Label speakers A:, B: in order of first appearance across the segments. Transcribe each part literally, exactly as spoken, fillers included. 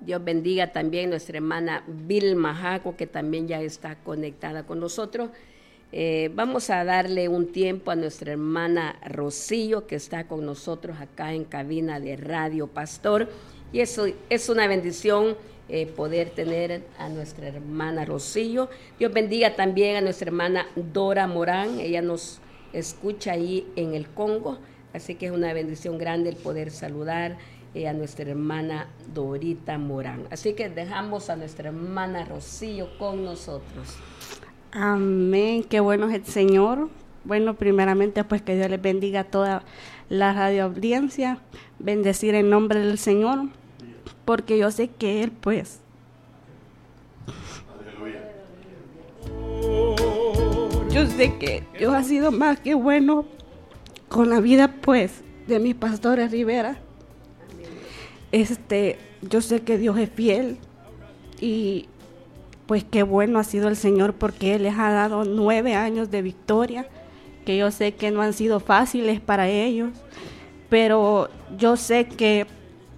A: Dios bendiga también a nuestra hermana Vilma Jaco, que también ya está conectada con nosotros. Eh, vamos a darle un tiempo a nuestra hermana Rocío, que está con nosotros acá en cabina de Radio Pastor. Y eso es una bendición eh, poder tener a nuestra hermana Rocío. Dios bendiga también a nuestra hermana Dora Morán. Ella nos escucha ahí en el Congo. Así que es una bendición grande el poder saludar eh, a nuestra hermana Dorita Morán. Así que dejamos a nuestra hermana Rocío con nosotros.
B: Amén, qué bueno es el Señor. Bueno, primeramente pues que Dios les bendiga a toda la radio audiencia, bendecir en nombre del Señor, porque yo sé que Él pues yo sé que Dios ha sido más que bueno con la vida pues de mis pastores Rivera. Este, yo sé que Dios es fiel y pues qué bueno ha sido el Señor, porque Él les ha dado nueve años de victoria, que yo sé que no han sido fáciles para ellos, pero yo sé que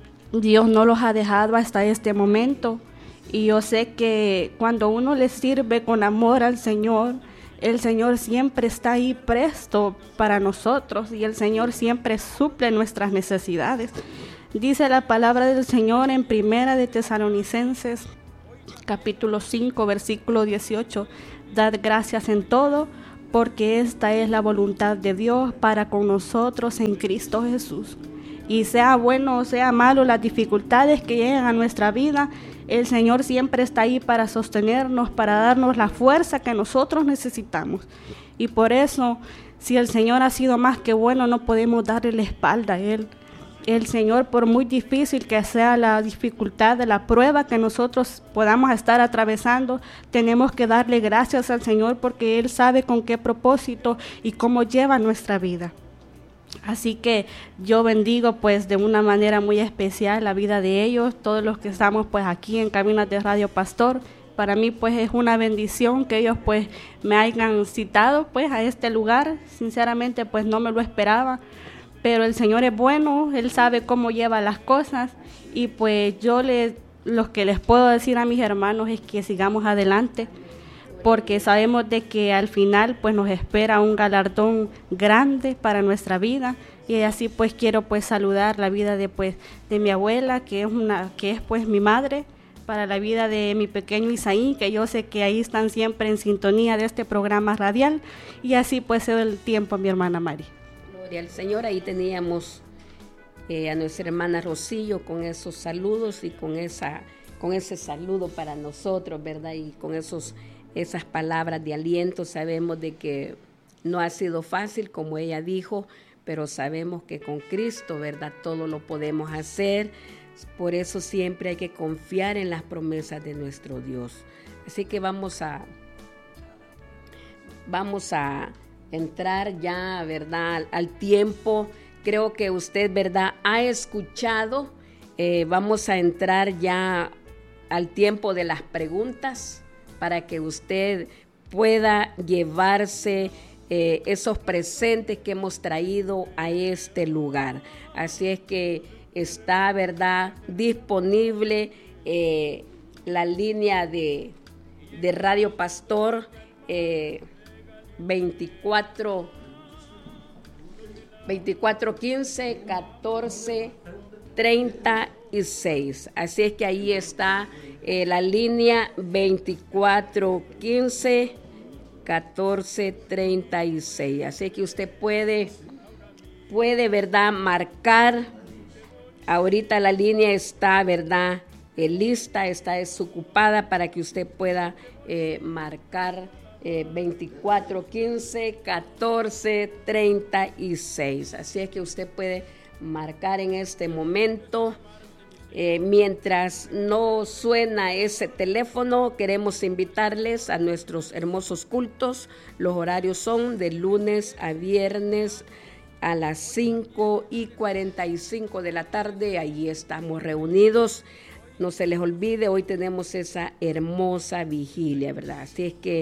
B: Dios no los ha dejado hasta este momento, y yo sé que cuando uno le sirve con amor al Señor, el Señor siempre está ahí presto para nosotros, y el Señor siempre suple nuestras necesidades. Dice la palabra del Señor en Primera de Tesalonicenses, capítulo cinco, versículo dieciocho, dad gracias en todo, porque esta es la voluntad de Dios para con nosotros en Cristo Jesús. Y sea bueno o sea malo las dificultades que llegan a nuestra vida, el Señor siempre está ahí para sostenernos, para darnos la fuerza que nosotros necesitamos. Y por eso, si el Señor ha sido más que bueno, no podemos darle la espalda a Él. El Señor, por muy difícil que sea la dificultad de la prueba que nosotros podamos estar atravesando, tenemos que darle gracias al Señor, porque Él sabe con qué propósito y cómo lleva nuestra vida. Así que yo bendigo pues de una manera muy especial la vida de ellos, todos los que estamos pues aquí en Cabinas de Radio Pastor. Para mí pues es una bendición que ellos pues me hayan citado pues a este lugar. Sinceramente pues no me lo esperaba. Pero el Señor es bueno, Él sabe cómo lleva las cosas, y pues yo les, lo que les puedo decir a mis hermanos es que sigamos adelante, porque sabemos de que al final pues nos espera un galardón grande para nuestra vida. Y así pues quiero pues saludar la vida de pues de mi abuela, que es una que es pues mi madre, para la vida de mi pequeño Isaí, que yo sé que ahí están siempre en sintonía de este programa radial, y así pues cedo el tiempo a mi hermana Mari.
A: Gloria al Señor. Ahí teníamos eh, a nuestra hermana Rocío con esos saludos y con esa con ese saludo para nosotros, ¿verdad? Y con esos esas palabras de aliento. Sabemos de que no ha sido fácil, como ella dijo, pero sabemos que con Cristo, ¿verdad?, todo lo podemos hacer. Por eso siempre hay que confiar en las promesas de nuestro Dios. Así que vamos a vamos a entrar ya, ¿verdad?, al, al tiempo. Creo que usted, ¿verdad?, ha escuchado. Eh, vamos a entrar ya al tiempo de las preguntas para que usted pueda llevarse eh, esos presentes que hemos traído a este lugar. Así es que está, ¿verdad?, disponible eh, la línea de, de Radio Pastor eh, veinticuatro quince catorce treinta y seis. Así es que ahí está eh, la línea veinticuatro quince catorce treinta y seis. Así que usted puede, puede, ¿verdad?, marcar. Ahorita la línea está, ¿verdad?, eh, lista, está desocupada para que usted pueda eh, marcar eh, veinticuatro quince catorce treinta y seis. Así es que usted puede marcar en este momento. Eh, mientras no suena ese teléfono, queremos invitarles a nuestros hermosos cultos. Los horarios son de lunes a viernes a las cinco y cuarenta y cinco de la tarde. Ahí estamos reunidos. No se les olvide, hoy tenemos esa hermosa vigilia, ¿verdad? Así es que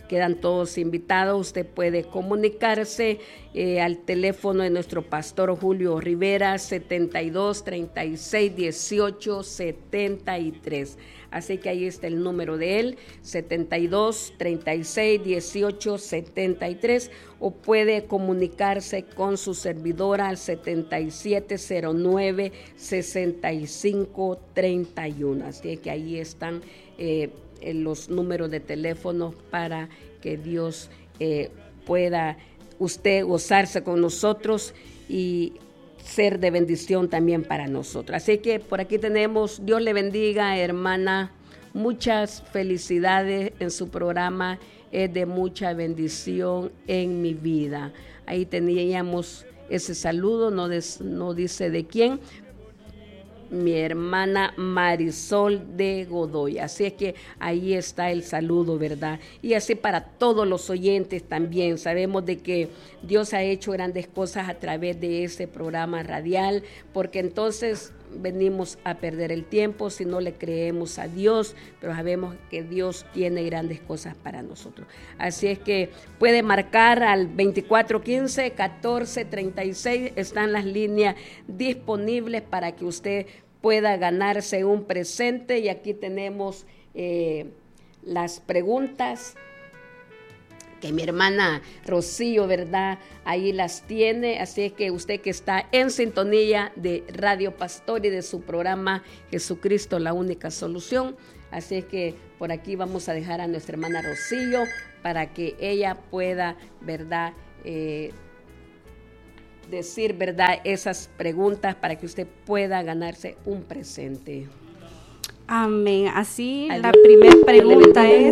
A: quedan todos invitados. Usted puede comunicarse eh, al teléfono de nuestro pastor Julio Rivera, setenta y dos, treinta y seis, dieciocho, setenta y tres. Así que ahí está el número de él, setenta y dos, treinta y seis, dieciocho, setenta y tres, o puede comunicarse con su servidora al setenta y siete, cero nueve, sesenta y cinco, treinta y uno. Así que ahí están eh, los números de teléfono para que Dios eh, pueda usted gozarse con nosotros y ser de bendición también para nosotros. Así que por aquí tenemos, Dios le bendiga, hermana, muchas felicidades en su programa, es de mucha bendición en mi vida. Ahí teníamos ese saludo, no, des, no dice de quién, mi hermana Marisol de Godoy. Así es que ahí está el saludo, ¿verdad? Y así para todos los oyentes también. Sabemos de que Dios ha hecho grandes cosas a través de ese programa radial, porque entonces venimos a perder el tiempo si no le creemos a Dios, pero sabemos que Dios tiene grandes cosas para nosotros. Así es que puede marcar al veinticuatro quince, catorce treinta y seis, están las líneas disponibles para que usted pueda ganarse un presente. Y aquí tenemos eh, las preguntas que mi hermana Rocío, ¿verdad? Ahí las tiene, así es que usted que está en sintonía de Radio Pastor y de su programa Jesucristo, la única solución, así es que por aquí vamos a dejar a nuestra hermana Rocío para que ella pueda, ¿verdad?, eh, decir, ¿verdad?, esas preguntas para que usted pueda ganarse un presente.
B: Amén. Así, la primera pregunta es: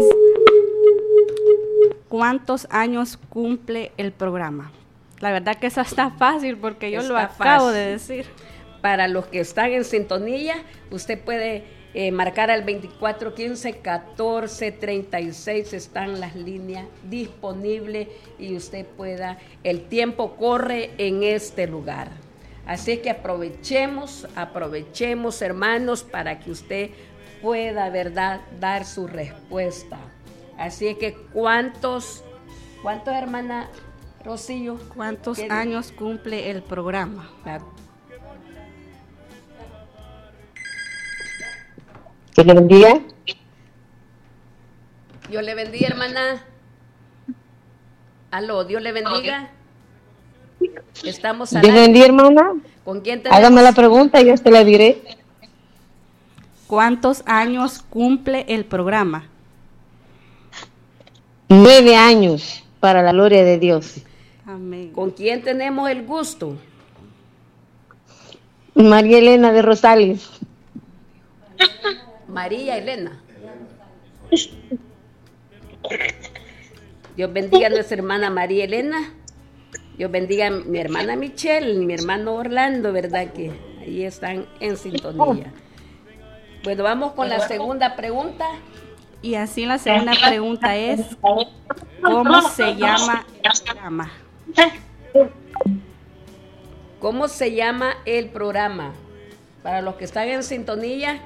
B: ¿cuántos años cumple el programa? La verdad que eso está fácil porque yo
A: está
B: lo acabo
A: fácil.
B: de decir.
A: Para los que están en sintonía, usted puede eh, marcar al veinticuatro quince, catorce treinta y seis, están las líneas disponibles y usted pueda, el tiempo corre en este lugar. Así es que aprovechemos, aprovechemos, hermanos, para que usted pueda, ¿verdad?, dar su respuesta. Así es que, ¿cuántos, cuántos, hermana Rocío?
B: ¿Cuántos años cumple el programa?
A: La,
C: ¿Que le bendiga?
A: Dios le bendiga, hermana. Aló, Dios le bendiga. Estamos al
C: Dios le bendiga, hermana.
A: ¿Con quién tenemos?
C: Hágame la pregunta y yo te la diré.
B: ¿Cuántos años cumple el programa?
C: Nueve años, para la gloria de Dios.
B: Amén.
A: ¿Con quién tenemos el gusto?
C: María Elena de Rosales.
A: María Elena. Dios bendiga a nuestra hermana María Elena. Dios bendiga a mi hermana Michelle, mi hermano Orlando, ¿verdad? Que ahí están en sintonía. Bueno, vamos con la segunda pregunta.
B: Y así la segunda pregunta es: ¿cómo se llama el programa?
A: ¿Cómo se llama el programa? Para los que están en sintonía.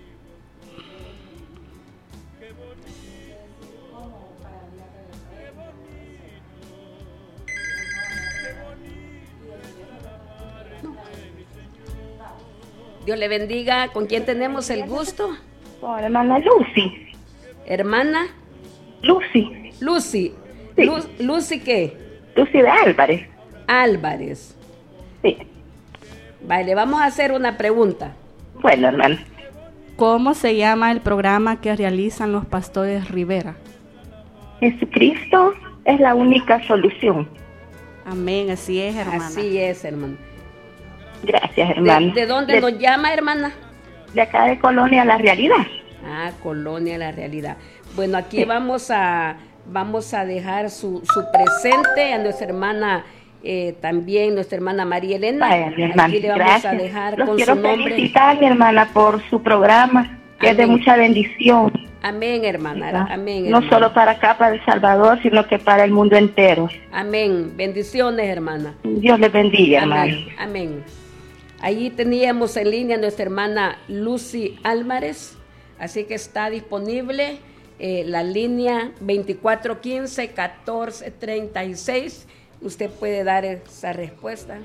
A: Dios le bendiga. ¿Con quién tenemos el gusto?
D: Con la hermana Lucy.
A: Hermana
D: Lucy.
A: Lucy.
D: Sí.
A: Lu- Lucy, ¿qué?
D: Lucy de Álvarez.
A: Álvarez.
D: Sí.
A: Vale, vamos a hacer una pregunta.
D: Bueno, hermano.
B: ¿Cómo se llama el programa que realizan los pastores Rivera?
D: Jesucristo es la única solución.
B: Amén, así es, hermana.
A: Así es, hermano.
D: Gracias,
A: ¿De,
D: hermano.
A: de dónde
D: de,
A: nos llama, hermana?
D: de acá de Colonia La Realidad.
A: Ah, Colonia La Realidad. Bueno, aquí sí. vamos a vamos a dejar su, su presente a nuestra hermana, eh, también nuestra hermana María Elena.
D: Vaya, mi hermana,
A: aquí le vamos
D: gracias.
A: a dejar
D: Los
A: con
D: quiero
A: su nombre.
D: felicitar, mi hermana, por su programa, que es de mucha bendición.
A: Amén, hermana.
D: ¿verdad?
A: Amén.
D: No
A: hermana.
D: solo para acá, para El Salvador, sino que para el mundo entero.
A: Amén. Bendiciones, hermana.
D: Dios les bendiga, hermano.
A: Amén. Amén. Allí teníamos en línea a nuestra hermana Lucy Álvarez, así que está disponible eh, la línea veinticuatro quince, catorce treinta y seis. Usted puede dar esa respuesta.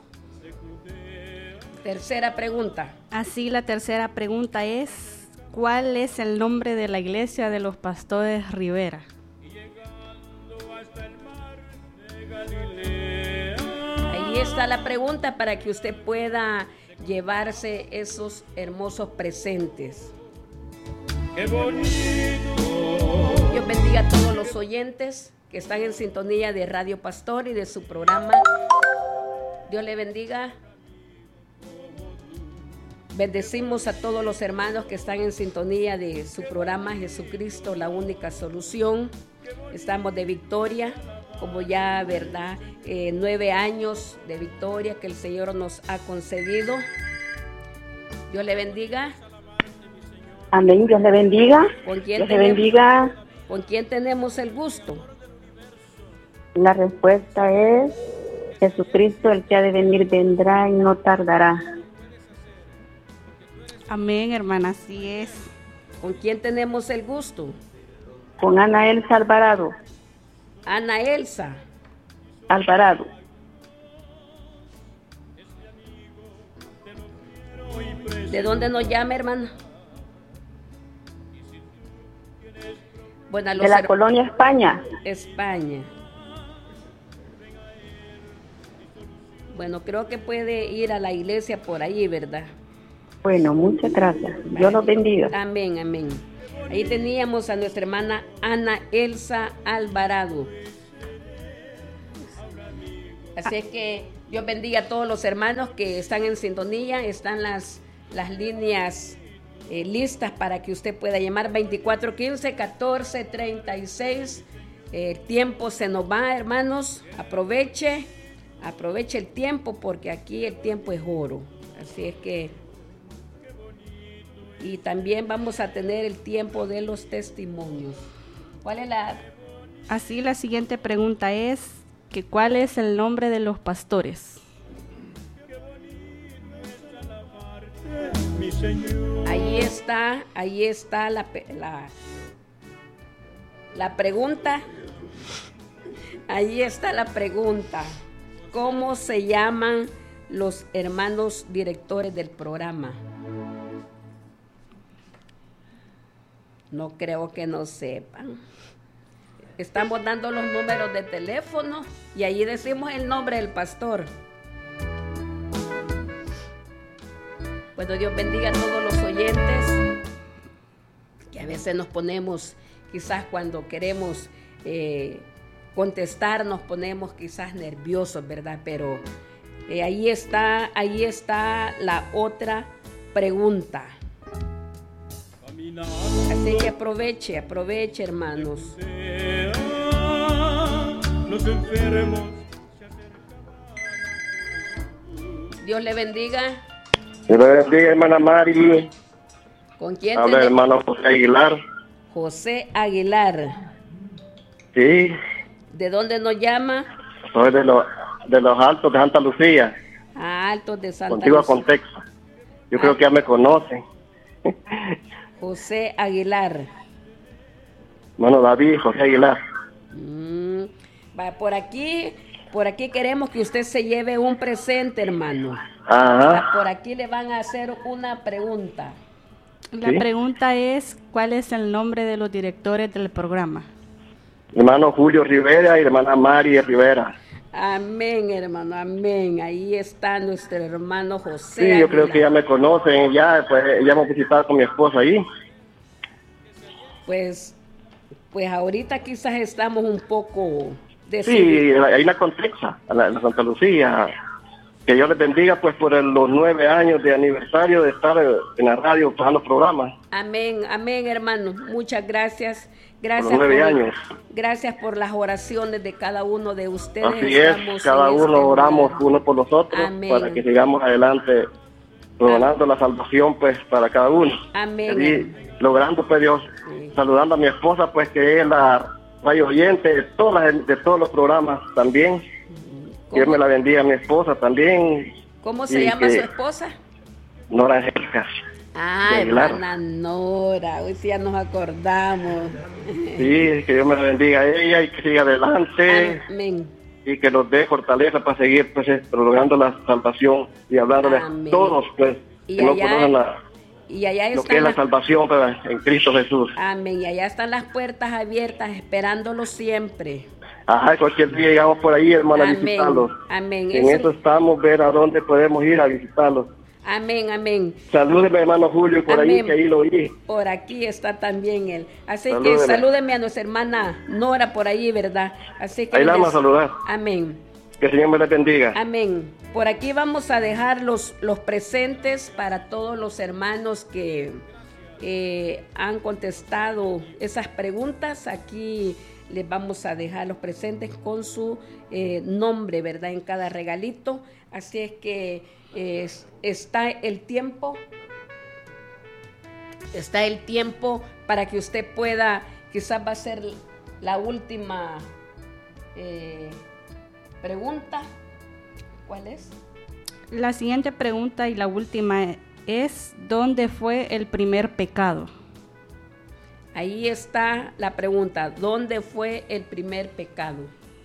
A: Tercera pregunta.
B: Así, la tercera pregunta es, ¿cuál es el nombre de la iglesia de los Pastores Rivera?
A: Ahí está la pregunta para que usted pueda llevarse esos hermosos presentes. ¡Qué bonito! Dios bendiga a todos los oyentes que están en sintonía de Radio Pastor y de su programa. Dios le bendiga. Bendecimos a todos los hermanos que están en sintonía de su programa Jesucristo, la única solución. Estamos de victoria, como ya, ¿verdad? Eh, nueve años de victoria que el Señor nos ha concedido. Dios le bendiga.
D: Amén, Dios le bendiga.
A: ¿Con quién
D: Dios le
A: tenemos,
D: bendiga.
A: ¿Con quién tenemos el gusto?
D: La respuesta es Jesucristo, el que ha de venir, vendrá y no tardará.
B: Amén, hermana, así es.
A: ¿Con quién tenemos el gusto?
D: Con Ana Elsa Alvarado.
A: Ana Elsa.
D: Alvarado.
A: ¿De dónde nos llama, hermana? Bueno, los
D: De la
A: her-
D: colonia España.
A: España. Bueno, creo que puede ir a la iglesia por ahí, ¿verdad?
D: Bueno, muchas gracias. Dios los bendiga.
A: Amén, amén. Ahí teníamos a nuestra hermana Ana Elsa Alvarado. Así es que Dios bendiga a todos los hermanos que están en sintonía. Están las, las líneas eh, listas para que usted pueda llamar veinticuatro quince, catorce treinta y seis. El tiempo se nos va, hermanos. Aproveche, aproveche el tiempo porque aquí el tiempo es oro. Así es que... Y también vamos a tener el tiempo de los testimonios. ¿Cuál es la...?
B: Así, la siguiente pregunta es, que ¿cuál es el nombre de los pastores?
A: Ahí está, ahí está la, la, la pregunta. Ahí está la pregunta. ¿Cómo se llaman los hermanos directores del programa? No creo que no sepan. Estamos dando los números de teléfono y ahí decimos el nombre del pastor. Bueno, Dios bendiga a todos los oyentes, que a veces nos ponemos, quizás cuando queremos eh, contestar, nos ponemos quizás nerviosos, ¿verdad? Pero eh, ahí está, ahí está la otra pregunta. Así que aproveche, aproveche, hermanos. Dios le bendiga.
E: Dios le bendiga, hermana Mari.
A: ¿Con quién
E: Habla el
A: tenemos?
E: hermano José Aguilar.
A: José Aguilar.
E: Sí,
A: ¿De dónde nos llama?
E: soy de, los de los Altos de Santa Lucía,
A: A Altos de Santa
E: contigua
A: Lucía.
E: con Texas. Yo creo que ya me conocen.
A: José Aguilar.
E: Bueno, David, José Aguilar.
A: Mm, va, por aquí, por aquí queremos que usted se lleve un presente, hermano.
E: Ajá.
A: Por aquí le van a hacer una pregunta.
B: La
E: Sí.
B: pregunta es, ¿cuál es el nombre de los directores del programa?
E: Hermano Julio Rivera y hermana Mari Rivera.
A: Amén, hermano, amén. Ahí está nuestro hermano José
E: Sí, yo creo
A: Aguilar.
E: que ya me conocen. Ya, pues, ya hemos visitado con mi esposa ahí.
A: Pues, pues ahorita quizás estamos un poco
E: Sí,
A: decididos.
E: hay una con Texas, en la, en la Santa Lucía. Que Dios les bendiga, pues, por el- los nueve años de aniversario de estar eh, en la radio pasando programas.
A: Amén, amén, hermano. Muchas gracias. Gracias
E: Por los nueve años.
A: Gracias por las oraciones de cada uno de ustedes.
E: Así
A: Estamos
E: es, cada
A: en
E: uno
A: este
E: oramos
A: lugar.
E: uno por los otros
A: Amén.
E: para que sigamos adelante, donando la salvación pues para cada uno.
A: Amén.
E: Y logrando pues Dios,
A: Sí.
E: saludando a mi esposa pues que es la radio oyente de, todas las- de todos los programas también. Dios me la bendiga a mi esposa también,
A: ¿Cómo se
E: y
A: llama
E: que-
A: su esposa?
E: Nora Angélica.
A: Ah,
E: de Aguilar.
A: hermana Nora, hoy sí ya nos acordamos.
E: Sí, que Dios me la bendiga a ella y que siga adelante.
A: Amén.
E: Y que nos dé fortaleza para seguir pues eh, prolongando la salvación y hablándole
A: Amén.
E: a todos pues
A: Y
E: que no
A: allá-
E: conocen la,
A: Y allá
E: lo que
A: están
E: es la
A: las,
E: salvación pero en Cristo Jesús.
A: amén, y allá están las puertas abiertas esperándolo siempre.
E: Ajá, cualquier día llegamos por ahí, hermana, a
A: Amén.
E: visitarlos.
A: Amén.
E: En
A: Eso-
E: eso estamos, ver a dónde podemos ir a visitarlos.
A: Amén, amén.
E: Salúdeme, hermano Julio, por ahí,
A: Amén.
E: que ahí lo oí.
A: Por aquí está también él. Así que
E: Salúdeme.
A: salúdeme a nuestra hermana Nora por ahí, ¿verdad? Así que
E: Ahí la
A: les-
E: vamos a saludar.
A: Amén.
E: Que el Señor me les bendiga.
A: Amén. Por aquí vamos a dejar los, los presentes para todos los hermanos que eh, han contestado esas preguntas. Aquí les vamos a dejar los presentes con su eh, nombre, ¿verdad? En cada regalito. Así es que eh, está el tiempo, está el tiempo para que usted pueda, quizás va a ser la última eh, pregunta. ¿Cuál es?
B: La siguiente pregunta y la última es, ¿dónde fue el primer pecado?
A: Ahí está la pregunta, ¿dónde fue el primer pecado?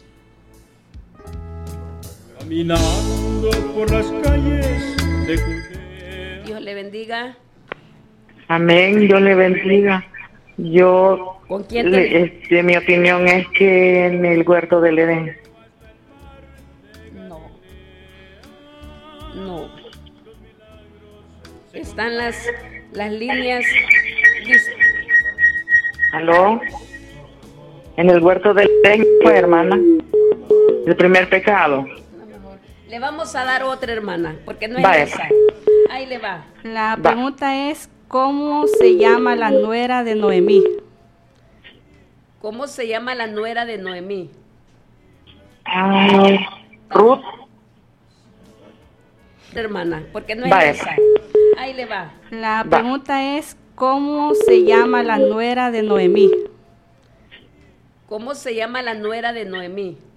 F: Caminando por las calles de Judea.
A: Dios le bendiga.
G: Amén, Dios le bendiga. Yo,
A: ¿Con quién te-
G: le- este, mi opinión es que en el huerto del Edén.
A: No. No. Están las, las líneas. dis-
G: ¿Aló? En el huerto del Edén fue, hermana. El primer pecado.
A: Le vamos a dar otra, hermana, porque no es
G: Vaya.
A: esa. Ahí le va.
B: La pregunta es, ¿cómo se llama la nuera de Noemí?
A: ¿Cómo se llama la nuera de Noemí?
G: Ah, Ruth.
A: Hermana, porque no es
G: Vaya.
A: esa. Ahí le va.
B: La
G: Va.
B: pregunta es, ¿cómo se llama la nuera de Noemí?
A: ¿Cómo se llama la nuera de Noemí?